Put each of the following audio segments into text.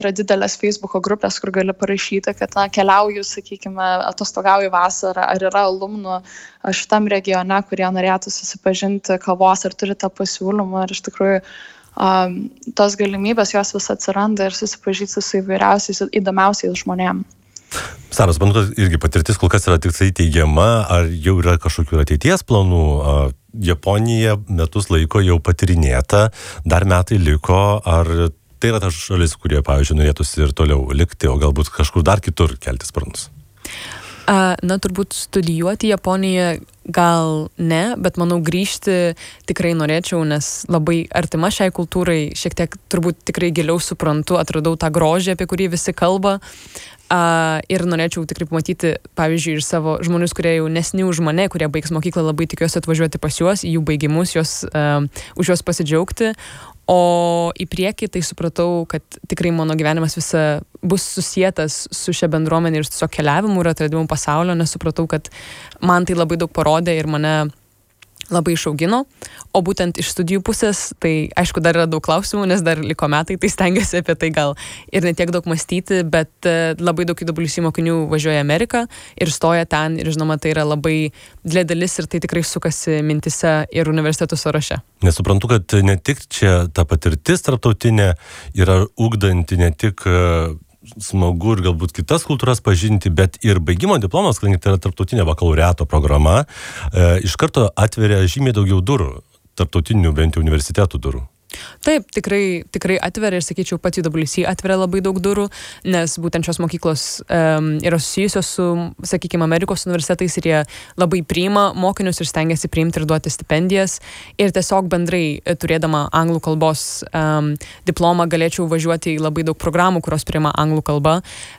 yra didelės Facebook'o grupės, kur gali parašyti, kad keliauju, sakykime, atostogauju vasarą, ar yra alumnų šitam regione, kurie norėtų susipažinti kavos, ar turi tą pasiūlymą, ir iš tikrųjų tos galimybės jos vis atsiranda ir susipažįsti su įvairiausiais įdomiausiais žmonėms. Saros, manau, kad irgi patirtis kol kas yra tik tai teigiama, ar jau yra kažkokių ateities planų? Japonija metus laiko jau patirinėta, dar metai liko, ar tai yra ta šalis, kurie, pavyzdžiui, norėtųsi ir toliau likti, o galbūt kažkur dar kitur kelti sparnus? Turbūt studijuoti Japoniją gal ne, bet manau grįžti tikrai norėčiau, nes labai artima šiai kultūrai, šiek tiek turbūt tikrai giliau suprantu, atradau tą grožį, apie kurį visi kalba. Ir norėčiau tikrai pamatyti, pavyzdžiui, ir savo žmonės, kurie jaunesni už mane, kurie baigs mokyklą, labai tikiuosi atvažiuoti pas juos, jų baigimus, už juos pasidžiaugti. O į priekį tai supratau, kad tikrai mano gyvenimas visa bus susietas su šia bendruomenė ir su tiesiog keliavimu ir atradimu pasaulio, nes supratau, kad man tai labai daug parodė ir mane labai išaugino, o būtent iš studijų pusės, tai aišku dar yra daug klausimų, nes dar liko metai, tai stengiuosi apie tai gal ir ne tiek daug mąstyti, bet labai daug IWC mokinių važiuoja į Ameriką ir stoja ten ir žinoma, tai yra labai didelė dalis ir tai tikrai sukasi mintise ir universitetų sąraše. Nesuprantu, kad ne tik čia ta patirtis tarptautinė yra ugdanti ne tik smagu ir galbūt kitas kultūras pažinti, bet ir baigimo diplomas, kadangi tai yra tarptautinė bakalaureato programa, iš karto atveria žymiai daugiau durų, tarptautinių bent jau universitetų durų. Taip, tikrai atveria ir, sakyčiau, pats IWC atveria labai daug durų, nes būtent šios mokyklos yra susijusios su, sakykime, Amerikos universitetais ir jie labai priima mokinius ir stengiasi priimti ir duoti stipendijas. Ir tiesiog bendrai, turėdama anglų kalbos diplomą, galėčiau važiuoti į labai daug programų, kurios priima anglų kalbą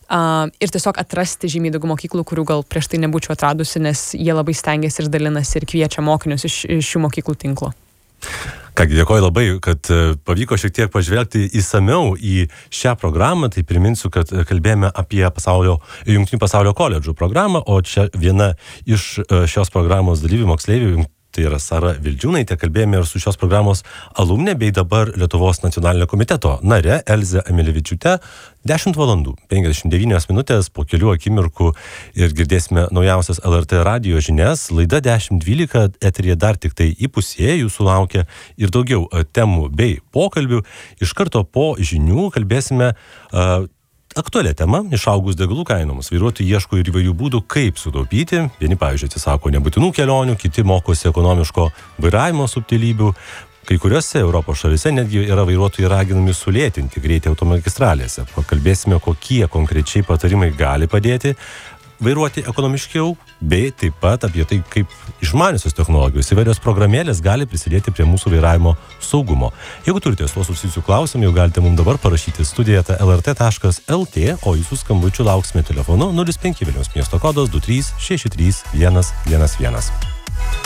ir tiesiog atrasti žymiai daug mokyklų, kurių gal prieš tai nebūčiau atradusi, nes jie labai stengiasi ir dalinasi ir kviečia mokinius iš šių mokyklų tinklo. Kągi, dėkoju labai, kad pavyko šiek tiek pažvelgti įsamiau į šią programą. Tai priminsiu, kad kalbėjome apie Jungtinių pasaulio koledžų programą, o čia viena iš šios programos dalyvių moksleivių, tai yra Sara Vildžiūnaitė, kalbėjome ir su šios programos alumne bei dabar Lietuvos nacionalinio komiteto nare Elze Emilevičiūte. 10 valandų 59 minutės, po kelių akimirkų ir girdėsime naujausias LRT radijo žinias. Laida 10:12 eteryje dar tik tai įpusėja, jūsų laukia ir daugiau temų bei pokalbių. Iš karto po žinių kalbėsime aktualią temą - išaugus degalų kainoms. Vairuotojai ieško ir įvairių būdų, kaip sutaupyti. Vieni, pavyzdžiui, atsisako nebūtinų kelionių, kiti mokosi ekonomiško vairavimo subtilybių. Kai kuriuose Europos šalyse netgi yra vairuotojai raginami sulėtinti greitį automagistralėse. Pakalbėsime, kokie konkrečiai patarimai gali padėti vairuoti ekonomiškiau, bei taip pat apie tai, kaip išmaniosios technologijos įvairios programėlės gali prisidėti prie mūsų vairavimo saugumo. Jeigu turite su susijusių klausimų, jau galite mums dabar parašyti studija@lrt.lt, o jūsų skambučių lauksime telefonu 05 Vilniaus miesto kodas 23 63 111.